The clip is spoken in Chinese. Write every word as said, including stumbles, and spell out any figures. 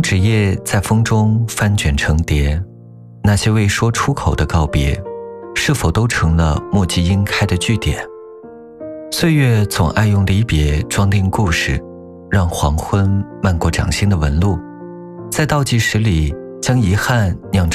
纸页在风中翻卷成蝶，那些未说出口的告别，是否都成了墨迹晕开的句点？岁月总爱用离别装订故事，让黄昏漫过掌心的纹路，在倒计时里将遗憾酿成